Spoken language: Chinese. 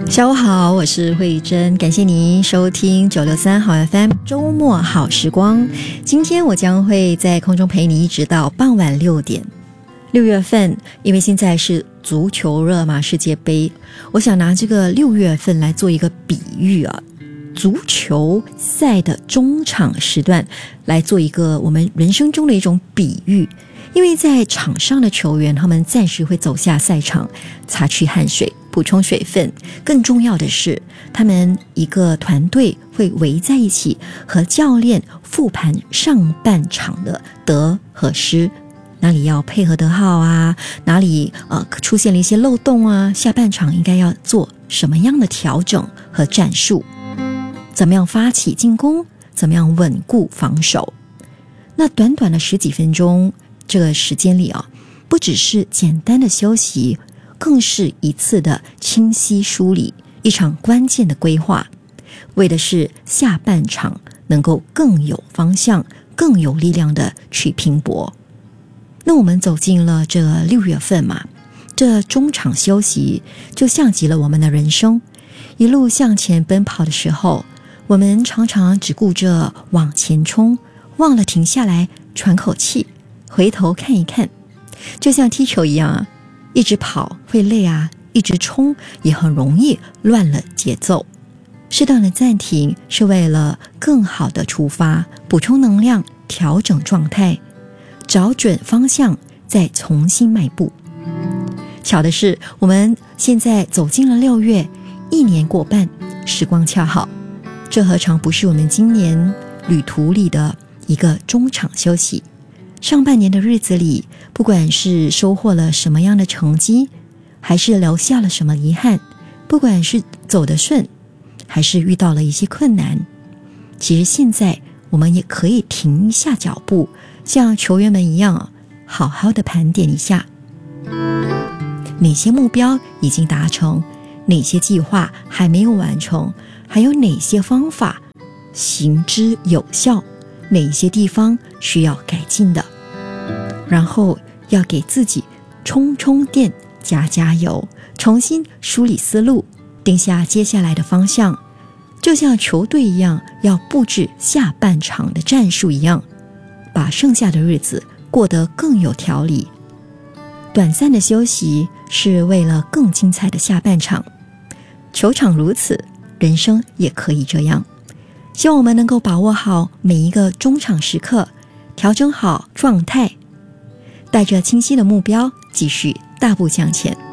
下午好，我是慧珍，感谢您收听963好 FM 周末好时光。今天我将会在空中陪你一直到傍晚6点。6月份，因为现在是足球热嘛，世界杯，我想拿这个6月份来做一个比喻啊，足球赛的中场时段来做一个我们人生中的一种比喻。因为在场上的球员，他们暂时会走下赛场，擦去汗水，补充水分，更重要的是他们一个团队会围在一起，和教练复盘上半场的得和失，哪里要配合得好啊，哪里出现了一些漏洞啊，下半场应该要做什么样的调整和战术，怎么样发起进攻，怎么样稳固防守。那短短的10几分钟这个时间里不只是简单的休息，更是一次的清晰梳理，一场关键的规划，为的是下半场能够更有方向，更有力量的去拼搏。那我们走进了这6月份嘛，这中场休息就像极了我们的人生。一路向前奔跑的时候，我们常常只顾着往前冲，忘了停下来喘口气，回头看一看。就像踢球一样啊，一直跑会累啊，一直冲也很容易乱了节奏。适当的暂停是为了更好的出发，补充能量，调整状态，找准方向，再重新迈步。巧的是，我们现在走进了6月，1年过半，时光恰好，这何尝不是我们今年旅途里的一个中场休息。上半年的日子里，不管是收获了什么样的成绩，还是留下了什么遗憾，不管是走得顺，还是遇到了一些困难，其实现在我们也可以停一下脚步，像球员们一样，好好的盘点一下哪些目标已经达成，哪些计划还没有完成，还有哪些方法行之有效，哪些地方需要改进的，然后要给自己充电，加油，重新梳理思路，定下接下来的方向，就像球队一样，要布置下半场的战术一样，把剩下的日子过得更有条理。短暂的休息是为了更精彩的下半场，球场如此，人生也可以这样。希望我们能够把握好每一个中场时刻，调整好状态，带着清晰的目标，继续大步向前。